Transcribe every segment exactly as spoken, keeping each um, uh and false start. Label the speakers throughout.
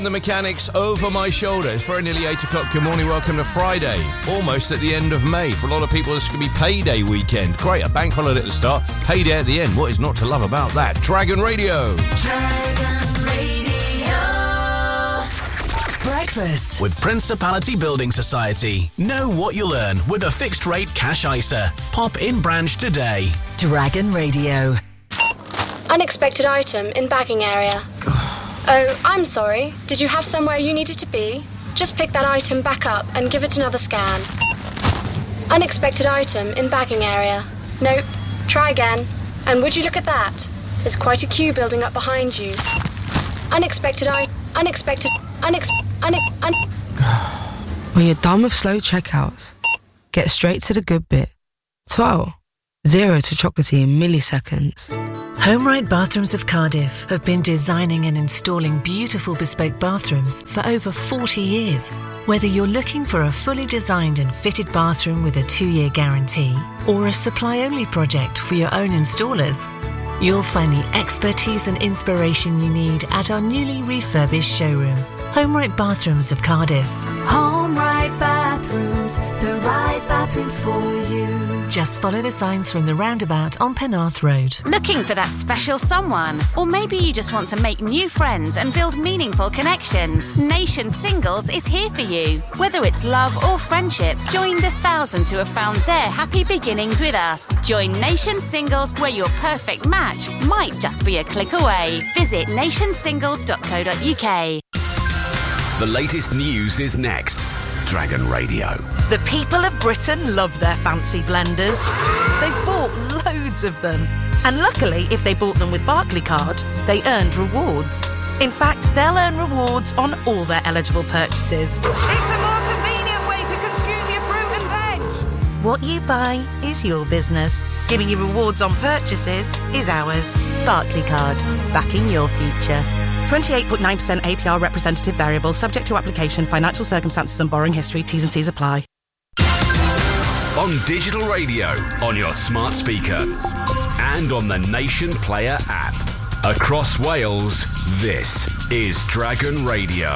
Speaker 1: The Mechanics, Over My Shoulder. It's very nearly eight o'clock. Good morning, welcome to Friday. Almost at the end of May. For a lot of people, this could be payday weekend. Great, a bank holiday at the start, payday at the end. What is not to love about that? Dragon Radio.
Speaker 2: Dragon Radio. Breakfast
Speaker 3: with Principality Building Society. Know what you'll earn with a fixed rate cash I S A. Pop in branch today.
Speaker 2: Dragon Radio.
Speaker 4: Unexpected item in bagging area. Oh, I'm sorry. Did you have somewhere you needed to be? Just pick that item back up and give it another scan. Unexpected item in bagging area. Nope. Try again. And would you look at that? There's quite a queue building up behind you. Unexpected I... Unexpected... Unex... Un... un...
Speaker 5: When you're done with slow checkouts, get straight to the good bit. twelve. Zero to chocolatey in milliseconds.
Speaker 6: HomeRight Bathrooms of Cardiff have been designing and installing beautiful bespoke bathrooms for over forty years. Whether you're looking for a fully designed and fitted bathroom with a two-year guarantee or a supply-only project for your own installers, you'll find the expertise and inspiration you need at our newly refurbished showroom. HomeRight Bathrooms of Cardiff.
Speaker 2: HomeRight Bathrooms, the right bathrooms for you.
Speaker 6: Just follow the signs from the roundabout on Penarth Road.
Speaker 7: Looking for that special someone? Or maybe you just want to make new friends and build meaningful connections? Nation Singles is here for you. Whether it's love or friendship, join the thousands who have found their happy beginnings with us. Join Nation Singles, where your perfect match might just be a click away. Visit nation singles dot co dot uk.
Speaker 3: The latest news is next. Dragon Radio.
Speaker 8: The people of Britain love their fancy blenders. They've bought loads of them. And luckily, if they bought them with Barclaycard, they earned rewards. In fact, they'll earn rewards on all their eligible purchases.
Speaker 9: It's a more convenient way to consume your fruit and veg.
Speaker 8: What you buy is your business. Giving you rewards on purchases is ours. Barclaycard, backing your future. twenty-eight point nine percent A P R representative variable, subject to application, financial circumstances and borrowing history. T's and C's apply.
Speaker 3: On digital radio, on your smart speaker, and on the Nation Player app. Across Wales, this is Dragon Radio.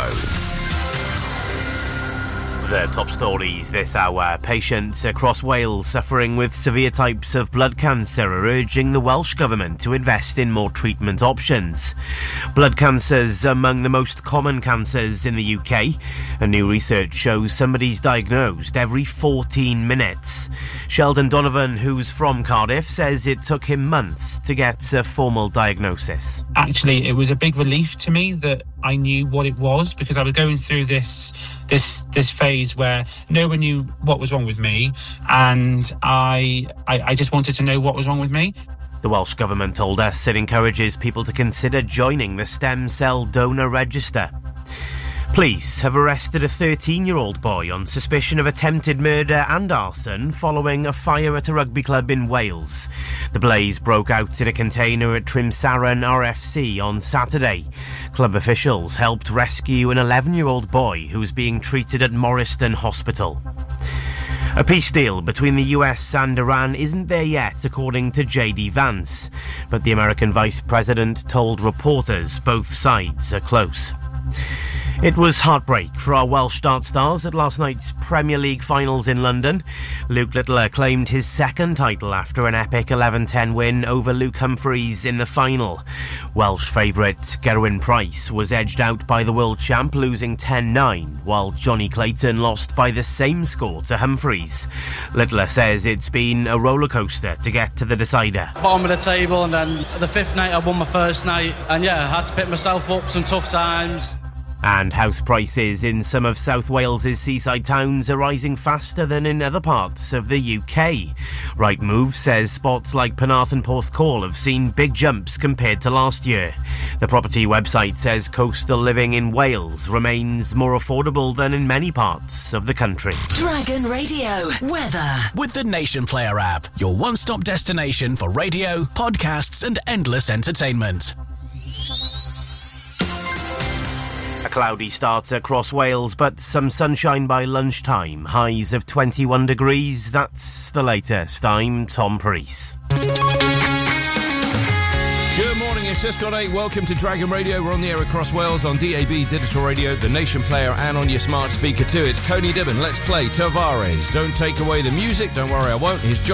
Speaker 10: The top stories this hour. Patients across Wales suffering with severe types of blood cancer are urging the Welsh Government to invest in more treatment options. Blood cancer's among the most common cancers in the U K. A new research shows somebody's diagnosed every fourteen minutes. Sheldon Donovan, who's from Cardiff, says it took him months to get a formal diagnosis.
Speaker 11: Actually, it was a big relief to me that I knew what it was, because I was going through this this this phase where no one knew what was wrong with me, and I, I I just wanted to know what was wrong with me.
Speaker 10: The Welsh Government told us it encourages people to consider joining the stem cell donor register. Police have arrested a thirteen-year-old boy on suspicion of attempted murder and arson following a fire at a rugby club in Wales. The blaze broke out in a container at Trimsaran R F C on Saturday. Club officials helped rescue an eleven-year-old boy who was being treated at Morriston Hospital. A peace deal between the U S and Iran isn't there yet, according to J D Vance, but the American Vice President told reporters both sides are close. It was heartbreak for our Welsh dart stars at last night's Premier League finals in London. Luke Littler claimed his second title after an epic eleven ten win over Luke Humphreys in the final. Welsh favourite Gerwyn Price was edged out by the world champ, losing ten nine, while Johnny Clayton lost by the same score to Humphreys. Littler says it's been a rollercoaster to get to the decider.
Speaker 12: Bottom of the table, and then the fifth night I won my first night, and yeah, I had to pick myself up some tough times.
Speaker 10: And house prices in some of South Wales's seaside towns are rising faster than in other parts of the U K. Rightmove says spots like Penarth and Porthcawl have seen big jumps compared to last year. The property website says coastal living in Wales remains more affordable than in many parts of the country.
Speaker 2: Dragon Radio weather
Speaker 3: with the Nation Player app, your one-stop destination for radio, podcasts and endless entertainment.
Speaker 10: A cloudy start across Wales, but some sunshine by lunchtime. Highs of twenty-one degrees. That's the latest. I'm Tom Preece.
Speaker 1: Good morning. It's just gone eight. Welcome to Dragon Radio. We're on the air across Wales on D A B Digital Radio, the Nation Player, and on your smart speaker too. It's Tony Dibben. Let's play Tavares. Don't take away the music. Don't worry, I won't. His job